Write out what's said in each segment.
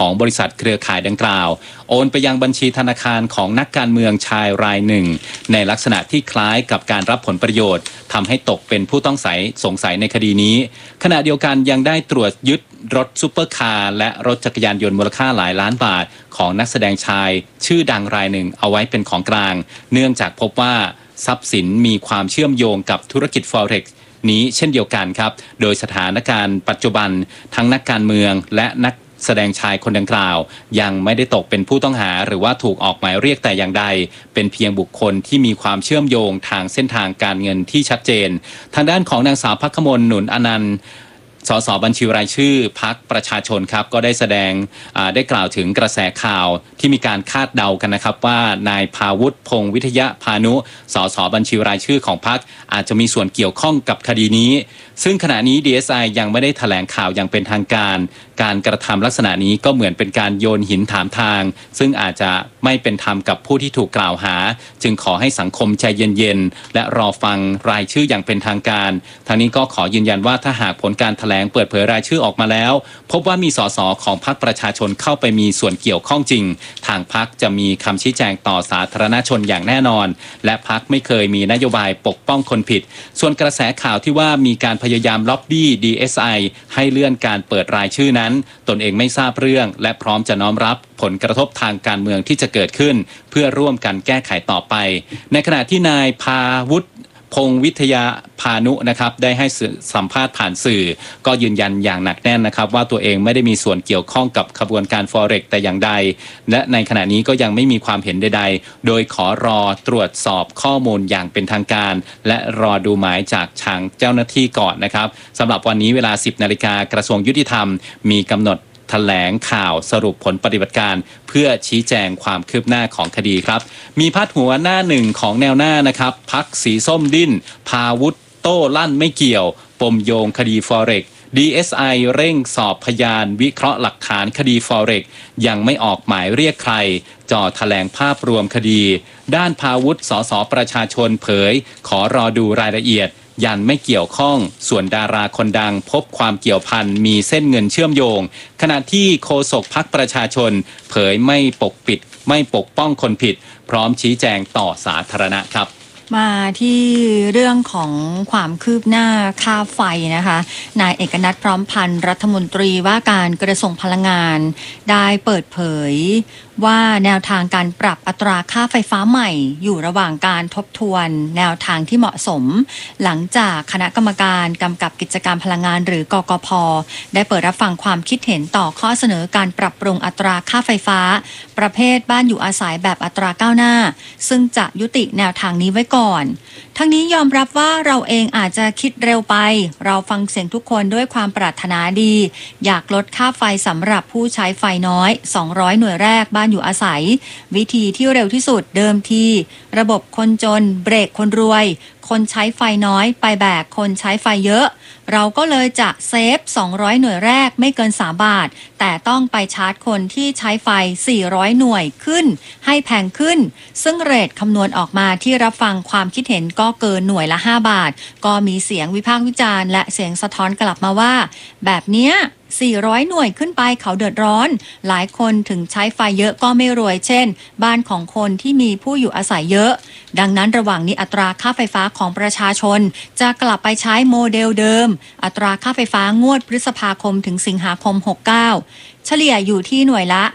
ของบริษัทเครือข่ายดังกล่าวโอนไปยังบัญชีธนาคารของนักการเมืองชายรายหนึ่งในลักษณะที่คล้ายกับการรับผลประโยชน์ทำให้ตกเป็นผู้ต้องสงสัยในคดีนี้ขณะเดียวกันยังได้ตรวจยึดรถซุปเปอร์คาร์และรถจักรยานยนต์มูลค่าหลายล้านบาทของนักแสดงชายชื่อดังรายหนึ่งเอาไว้เป็นของกลางเนื่องจากพบว่าทรัพย์สินมีความเชื่อมโยงกับธุรกิจ Forex นี้เช่นเดียวกันครับโดยสถานการณ์ปัจจุบันทั้งนักการเมืองและนักแสดงชายคนดังกล่าวยังไม่ได้ตกเป็นผู้ต้องหาหรือว่าถูกออกหมายเรียกแต่อย่างใดเป็นเพียงบุคคลที่มีความเชื่อมโยงทางเส้นทางการเงินที่ชัดเจนทางด้านของนางสาวภัคมลหนุนอนันต์สสบัญชีรายชื่อพรรคประชาชนครับก็ได้ได้กล่าวถึงกระแสข่าวที่มีการคาดเดากันนะครับว่านายภาวุฒิพงษ์วิทยาพานุสสบัญชีรายชื่อของพรรคอาจจะมีส่วนเกี่ยวข้องกับคดีนี้ซึ่งขณะนี้ DSI ยังไม่ได้แถลงข่าวอย่างเป็นทางการการกระทำลักษณะนี้ก็เหมือนเป็นการโยนหินถามทางซึ่งอาจจะไม่เป็นธรรมกับผู้ที่ถูกกล่าวหาจึงขอให้สังคมใจเย็นๆและรอฟังรายชื่ออย่างเป็นทางการทางนี้ก็ขอยืนยันว่าถ้าหากผลการแถลงเปิดเผยรายชื่อออกมาแล้วพบว่ามีสสของพรรคประชาชนเข้าไปมีส่วนเกี่ยวข้องจริงทางพรรคจะมีคำชี้แจงต่อสาธารณชนอย่างแน่นอนและพรรคไม่เคยมีนโยบายปกป้องคนผิดส่วนกระแสข่าวที่ว่ามีการพยายามล็อบบี้ DSI ให้เลื่อนการเปิดรายชื่อนั้นตนเองไม่ทราบเรื่องและพร้อมจะน้อมรับผลกระทบทางการเมืองที่จะเกิดขึ้นเพื่อร่วมกันแก้ไขต่อไปในขณะที่นายภาวุฒิพงษ์วิทยาพานุนะครับได้ให้สัมภาษณ์ผ่านสื่อก็ยืนยันอย่างหนักแน่นนะครับว่าตัวเองไม่ได้มีส่วนเกี่ยวข้องกับขบวนการ Forex แต่อย่างใดและในขณะนี้ก็ยังไม่มีความเห็นใดๆโดยขอรอตรวจสอบข้อมูลอย่างเป็นทางการและรอดูหมายจากทางเจ้าหน้าที่ก่อนนะครับสำหรับวันนี้เวลา 10 นาฬิกากระทรวงยุติธรรมมีกำหนดแถลงข่าวสรุปผลปฏิบัติการเพื่อชี้แจงความคืบหน้าของคดีครับมีพาดหัวหน้าหนึ่งของแนวหน้านะครับพรรคสีส้มดิ้นพาวุฒิโต้ลั่นไม่เกี่ยวปมโยงคดี Forex DSI เร่งสอบพยานวิเคราะห์หลักฐานคดี Forex ยังไม่ออกหมายเรียกใครจ่อแถลงภาพรวมคดีด้านพาวุฒิสสประชาชนเผยขอรอดูรายละเอียดยันไม่เกี่ยวข้องส่วนดาราคนดังพบความเกี่ยวพันมีเส้นเงินเชื่อมโยงขณะที่โฆษกพรรคประชาชนเผยไม่ปกปิดไม่ปกป้องคนผิดพร้อมชี้แจงต่อสาธารณะครับมาที่เรื่องของความคืบหน้าค่าไฟนะคะนายเอกนัทพร้อมพันธ์รัฐมนตรีว่าการกระทรวงพลังงานได้เปิดเผยว่าแนวทางการปรับอัตราค่าไฟฟ้าใหม่อยู่ระหว่างการทบทวนแนวทางที่เหมาะสมหลังจากคณะกรรมการกำกับกิจการพลังงานหรือกกพ.ได้เปิดรับฟังความคิดเห็นต่อข้อเสนอการปรับปรุงอัตราค่าไฟฟ้าประเภทบ้านอยู่อาศัยแบบอัตราก้าวหน้าซึ่งจะยุติแนวทางนี้ไว้ก่อนทั้งนี้ยอมรับว่าเราเองอาจจะคิดเร็วไปเราฟังเสียงทุกคนด้วยความปรารถนาดีอยากลดค่าไฟสำหรับผู้ใช้ไฟน้อย200หน่วยแรกบ้านอยู่อาศัยวิธีที่เร็วที่สุดเดิมทีระบบคนจนเบรกคนรวยคนใช้ไฟน้อยไปแบกคนใช้ไฟเยอะเราก็เลยจะเซฟ200หน่วยแรกไม่เกิน3 บาทแต่ต้องไปชาร์จคนที่ใช้ไฟ400หน่วยขึ้นให้แพงขึ้นซึ่งเรทคำนวณออกมาที่รับฟังความคิดเห็นก็เกินหน่วยละ5 บาทก็มีเสียงวิพากษ์วิจารณ์และเสียงสะท้อนกลับมาว่าแบบเนี้ย400หน่วยขึ้นไปเขาเดือดร้อนหลายคนถึงใช้ไฟเยอะก็ไม่รวยเช่นบ้านของคนที่มีผู้อยู่อาศัยเยอะดังนั้นระหว่างนี้อัตราค่าไฟฟ้าของประชาชนจะกลับไปใช้โมเดลเดิมอัตราค่าไฟฟ้างวดพฤษภาคมถึงสิงหาคม69เฉลี่ยอยู่ที่หน่วยละ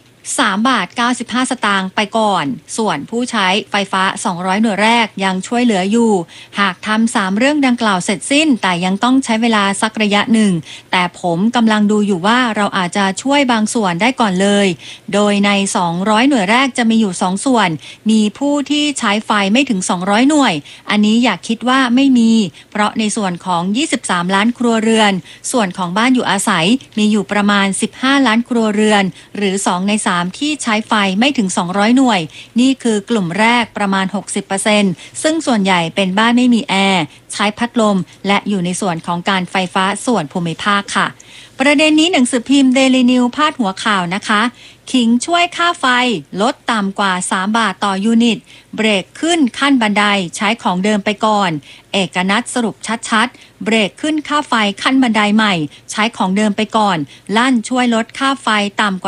3 บาท 95 สตางค์ไปก่อนส่วนผู้ใช้ไฟฟ้า200หน่วยแรกยังช่วยเหลืออยู่หากทำ3เรื่องดังกล่าวเสร็จสิ้นแต่ยังต้องใช้เวลาสักระยะหนึ่งแต่ผมกำลังดูอยู่ว่าเราอาจจะช่วยบางส่วนได้ก่อนเลยโดยใน200หน่วยแรกจะมีอยู่2ส่วนมีผู้ที่ใช้ไฟไม่ถึง200หน่วยอันนี้อยากคิดว่าไม่มีเพราะในส่วนของ23ล้านครัวเรือนส่วนของบ้านอยู่อาศัยมีอยู่ประมาณ15ล้านครัวเรือนหรือ2 ใน 3ที่ใช้ไฟไม่ถึง200หน่วยนี่คือกลุ่มแรกประมาณ 60% ซึ่งส่วนใหญ่เป็นบ้านไม่มีแอร์ใช้พัดลมและอยู่ในส่วนของการไฟฟ้าส่วนภูมิภาคค่ะประเด็นนี้หนังสือพิมพ์ Daily News พาดหัวข่าวนะคะขิงช่วยค่าไฟลดต่ำกว่า3 บาทต่อยูนิตเบรกขึ้นขั้นบันไดใช้ของเดิมไปก่อนเอกนัทสรุปชัดๆเบรกขึ้นค่าไฟขั้นบันไดใหม่ใช้ของเดิมไปก่อนลั่นช่วยลดค่าไฟต่ำกว่า